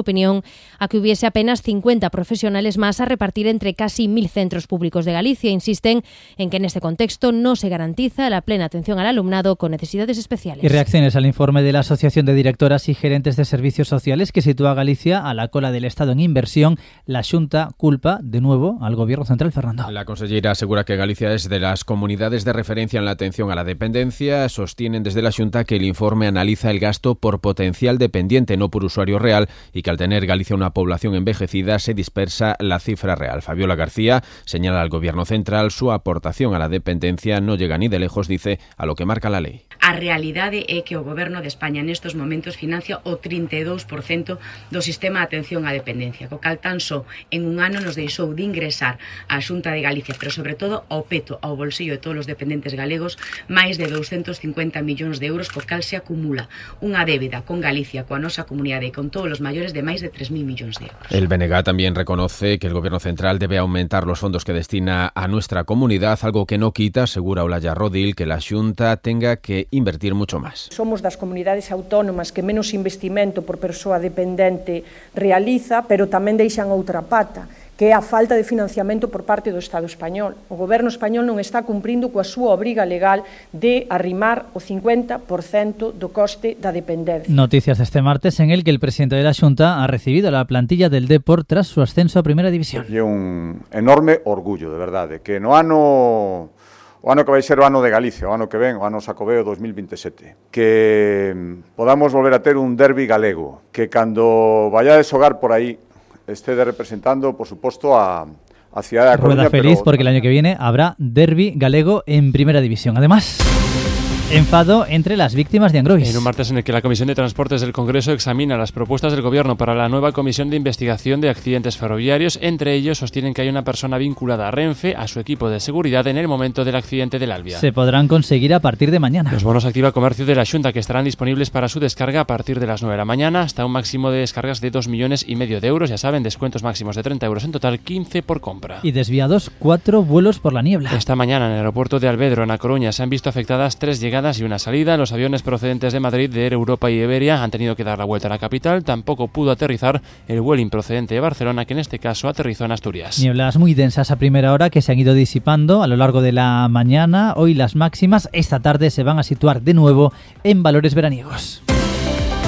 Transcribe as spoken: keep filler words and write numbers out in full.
opinión a que hubiese apenas cincuenta profesionales más a repartir entre casi mil centros públicos de Galicia. Insisten en que en este contexto no se garantiza la plena atención al alumnado con necesidades especiales. Y reacciones al informe de la Asociación de Directoras y Gerentes de Servicios Sociales que sitúa a Galicia a la cola del Estado en inversión. La Xunta culpa de nuevo al Gobierno central. Fernando. La consellera asegura que Galicia es de las comunidades de referencia en la atención a la dependencia. Sostienen desde la Xunta que el informe analiza el gasto por potencial dependiente, no por usuario real, y que al tener Galicia una población envejecida se dispersa la cifra real. Fabiola García señala al Gobierno central su aportación a la dependencia no llega ni de lejos, dice, a lo que marca la lei. A realidade é que o Goberno de España nestes momentos financia o trinta e dous por cento do sistema de atención á dependencia, co cal tan só en un ano nos deixou de ingresar á Xunta de Galicia, pero sobre todo ao peto, ao bolsillo de todos os dependentes galegos, máis de doscientos cincuenta millóns de euros, co cal se acumula unha débeda con Galicia, coa nosa comunidade e con todos os maiores de máis de tres mil millóns de euros. El B N G también reconoce que el Gobierno central debe aumentar los fondos que destina a nuestra comunidad, algo que no quita, asegura Olaya Rodil, que la Xunta tenga que invertir mucho más. Somos das comunidades autónomas que menos investimento por persoa dependente realiza, pero tamén deixan outra pata, que é a falta de financiamento por parte do Estado español. O Goberno español non está cumprindo coa súa obriga legal de arrimar o cincuenta por cento do coste da dependencia. Noticias de este martes en el que el presidente de la Xunta ha recibido la plantilla del Depor tras su ascenso a Primera División. E un enorme orgullo, de verdade, que no ano o ano que vai ser o ano de Galicia, o ano que ven, o ano Xacobeo dos mil veintisiete, que podamos volver a ter un derbi galego, que cando vayades xogar por aí estede representando, por suposto, a, a cidade da Coruña. Rueda feliz pero... porque el año que viene habrá derbi galego en Primera División. Además, enfado entre las víctimas de Angrois. En un martes en el que la Comisión de Transportes del Congreso examina las propuestas del Gobierno para la nueva Comisión de Investigación de Accidentes Ferroviarios, entre ellos sostienen que hay una persona vinculada a Renfe, a su equipo de seguridad en el momento del accidente del Albia. Se podrán conseguir a partir de mañana. Los bonos Activa Comercio de la Xunta, que estarán disponibles para su descarga a partir de las nueve de la mañana, hasta un máximo de descargas de dos millones y medio de euros. Ya saben, descuentos máximos de treinta euros en total, quince por compra. Y desviados cuatro vuelos por la niebla. Esta mañana en el aeropuerto de Alvedro, en A Coruña, se han visto afectadas tres llegadas y una salida. Los aviones procedentes de Madrid, de Air Europa y Iberia han tenido que dar la vuelta a la capital. Tampoco pudo aterrizar el Vueling procedente de Barcelona, que en este caso aterrizó en Asturias. Nieblas muy densas a primera hora que se han ido disipando a lo largo de la mañana. Hoy las máximas esta tarde se van a situar de nuevo en valores veraniegos.